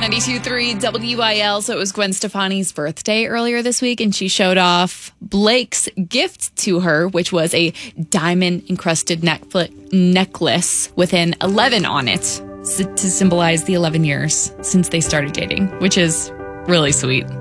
92.3 WIL. So it was Gwen Stefani's birthday earlier this week, and she showed off Blake's gift to her, which was a diamond-encrusted necklace with an 11 on it to symbolize the 11 years since they started dating, which is really sweet.